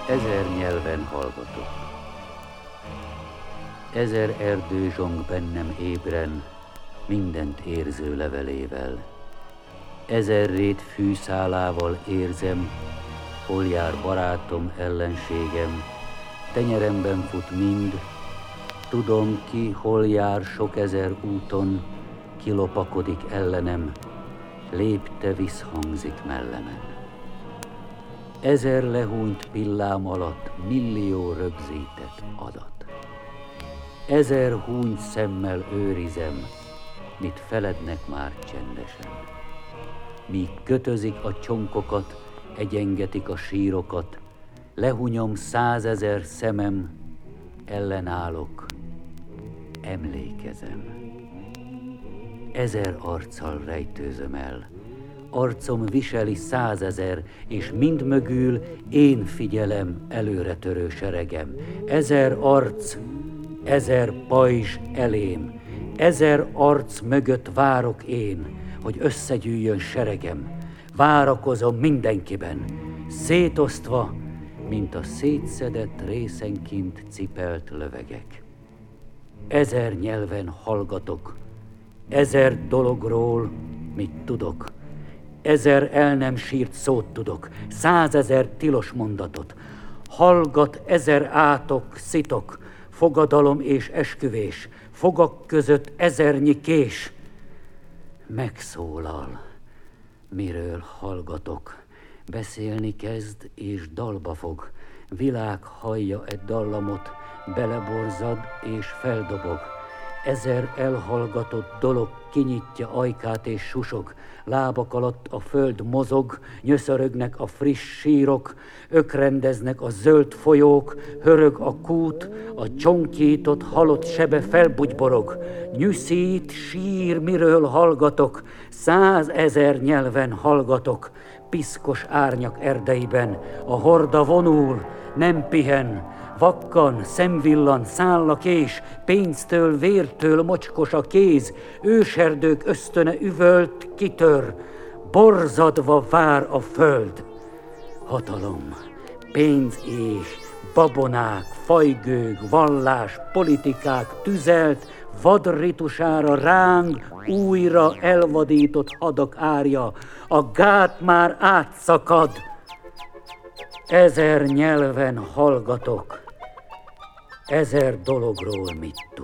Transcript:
Ezer nyelven hallgatok. Ezer erdő zsong bennem ébren, mindent érző levelével. Ezer rét fűszálával érzem, hol jár barátom, ellenségem, tenyeremben fut mind, tudom ki, hol jár sok ezer úton, ki lopakodik ellenem, lépte visszhangzik mellemen. Ezer lehúnyt pillám alatt millió rögzített adat. Ezer húnyt szemmel őrizem, mit felednek már csendesen. Míg kötözik a csonkokat, egyengetik a sírokat, lehunyom 100 000 szemem, ellenállok, emlékezem. Ezer arccal rejtőzöm el, arcom viseli 100 000, és mind mögül én figyelem előre törő seregem. Ezer arc, ezer pajzs elém, ezer arc mögött várok én, hogy összegyűjjön seregem. Várakozom mindenkiben, szétosztva, mint a szétszedett részenként cipelt lövegek. Ezer nyelven hallgatok, ezer dologról, mit tudok, ezer el nem sírt szót tudok, 100 000 tilos mondatot. Hallgat ezer átok, szitok, fogadalom és esküvés, fogak között ezernyi kés. Megszólal, miről hallgatok, beszélni kezd és dalba fog, világ hallja egy dallamot, beleborzad és feldobog. Ezer elhallgatott dolog kinyitja ajkát és susog, lábak alatt a föld mozog, nyöszörögnek a friss sírok, ökrendeznek a zöld folyók, hörög a kút, a csonkított halott sebe felbugyborog, nyűszít, sír, miről hallgatok, 100 000 nyelven hallgatok, piszkos árnyak erdeiben, a horda vonul, nem pihen, vakkan, szemvillan, száll a kés, pénztől, vértől mocskos a kéz, őserdők ösztöne üvölt, kitör, borzadva vár a föld. Hatalom, pénz és babonák, fajgőg, vallás, politikák tüzelt, vadritusára ráng újra elvadított hadak árja, a gát már átszakad. Ezer nyelven hallgatok, ezer dologról mit tudok.